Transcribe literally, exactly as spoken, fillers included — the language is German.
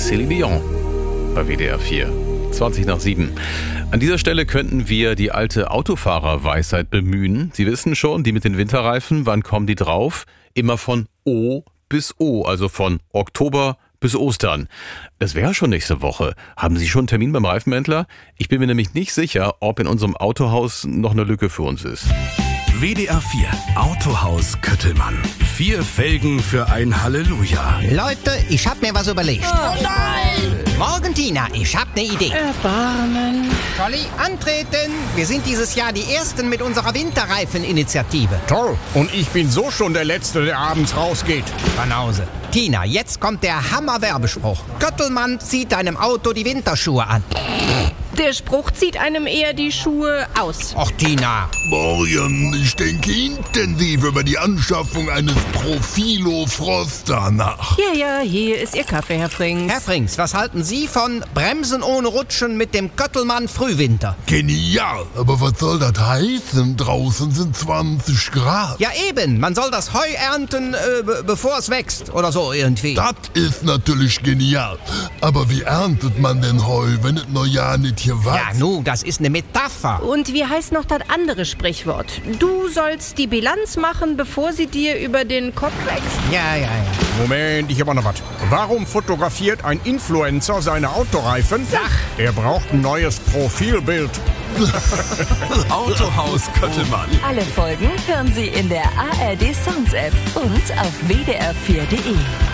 Céline Dion bei W D R vier. zwanzig nach sieben. An dieser Stelle könnten wir die alte Autofahrerweisheit bemühen. Sie wissen schon, die mit den Winterreifen, wann kommen die drauf? Immer von O bis O, also von Oktober bis Ostern. Das wäre schon nächste Woche. Haben Sie schon einen Termin beim Reifenhändler? Ich bin mir nämlich nicht sicher, ob in unserem Autohaus noch eine Lücke für uns ist. W D R vier Autohaus Köttelmann. Vier Felgen für ein Halleluja. Leute, ich hab mir was überlegt. Oh nein! Morgen, Tina, ich hab ne Idee. Erbarmen. Scholli, antreten! Wir sind dieses Jahr die Ersten mit unserer Winterreifen-Initiative. Toll. Und ich bin so schon der Letzte, der abends rausgeht. Banause. Tina, jetzt kommt der Hammer-Werbespruch. Köttelmann zieht deinem Auto die Winterschuhe an. Der Spruch zieht einem eher die Schuhe aus. Och, Tina. Morgen, ich denke intensiv über die Anschaffung eines Profilo Froster nach. Ja, ja, hier ist Ihr Kaffee, Herr Frings. Herr Frings, was halten Sie von Bremsen ohne Rutschen mit dem Köttelmann Frühwinter? Genial, aber was soll das heißen? Draußen sind zwanzig Grad. Ja eben, man soll das Heu ernten, äh, be- bevor es wächst oder so irgendwie. Das ist natürlich genial. Aber wie erntet man denn Heu, wenn es noch ja nicht hier Ja, wächst? nu, das ist eine Metapher. Und wie heißt noch das andere Sprichwort? Du sollst die Bilanz machen, bevor sie dir über den Kopf wächst. Ja, ja, ja. Moment, ich hab auch noch was. Warum fotografiert ein Influencer seine Autoreifen? Sag. Er braucht ein neues Profilbild. Autohaus Köttelmann. Alle Folgen hören Sie in der A R D Sounds App und auf w d r vier punkt d e.